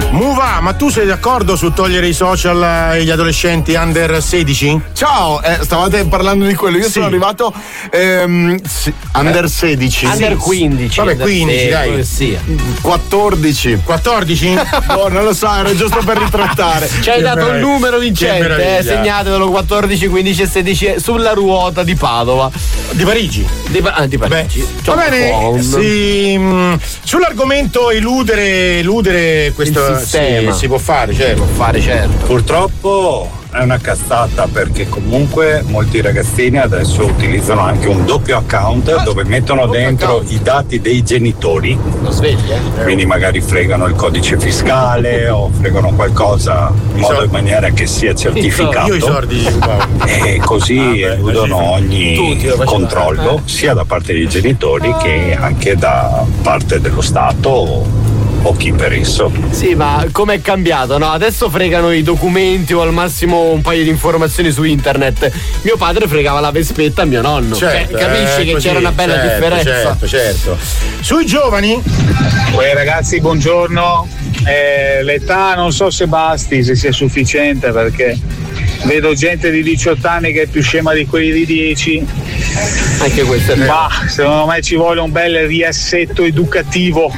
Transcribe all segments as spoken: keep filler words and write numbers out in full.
Muva, ma tu sei d'accordo su togliere i social agli adolescenti under sedici? Ciao, eh, stavate parlando di quello. Io sì. sono arrivato ehm, sì, under sedici. Under quindici. Vabbè, quindici, dai. Sia. quattordici. quattordici? No, non lo so, era giusto per ritrattare. Ci hai dato un numero vincente, eh, segnatelo quattordici, quindici e sedici sulla ruota di Padova. Di Parigi. Di, ah, di Parigi. Beh, va bene, sì, mh, sull'argomento eludere, eludere questo sistema. Sì, si può fare, certo. Si può fare, certo. Purtroppo è una cazzata, perché comunque molti ragazzini adesso utilizzano anche un doppio account ah, dove mettono dentro account. i dati dei genitori. Lo svegli, eh? Quindi magari fregano il codice fiscale o fregano qualcosa in modo in maniera che sia certificato. Io i soldi e così ah, eludono ogni controllo sia da parte dei genitori che anche da parte dello Stato o chi per esso. Sì, ma com'è cambiato, no? Adesso fregano i documenti o al massimo un paio di informazioni su internet. Mio padre fregava la vespetta a mio nonno. Certo, eh, capisci eh, che così, c'era una bella certo, differenza. Certo, certo. Sui giovani? Uè ragazzi, buongiorno. Eh, l'età non so se basti, se sia sufficiente, perché vedo gente di diciotto anni che è più scema di quelli di dieci. Anche questo è vero. Ma secondo me ci vuole un bel riassetto educativo.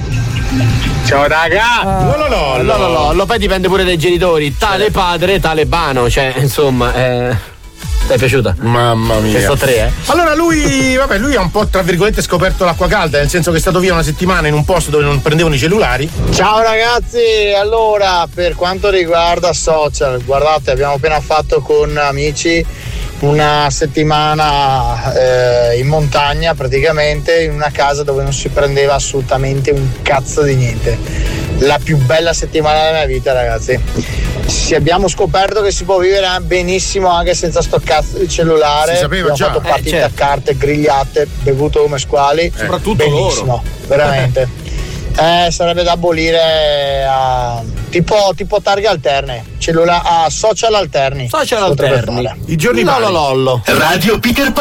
Ciao raga! No, no, no, no, no, no, no, poi dipende pure dai genitori. Tale padre, tale bano, cioè, insomma, eh. Ti è piaciuta? Mamma mia. Questo tre, eh? Allora lui, vabbè, lui ha un po' tra virgolette scoperto l'acqua calda, nel senso che è stato via una settimana in un posto dove non prendevano i cellulari. Ciao ragazzi, allora per quanto riguarda social, guardate, abbiamo appena fatto con amici una settimana eh, in montagna, praticamente in una casa dove non si prendeva assolutamente un cazzo di niente. La più bella settimana della mia vita, ragazzi. Sì, abbiamo scoperto che si può vivere benissimo anche senza sto cazzo di cellulare. Si sapeva abbiamo già. fatto partite eh, certo. a carte, grigliate, bevuto come squali. Eh, soprattutto benissimo, loro. veramente. Eh, sarebbe da abolire a tipo, tipo targhe alterne, cellula- a social alterni. Social alterni. I giorni Lollo lollo. Radio Peter Pan.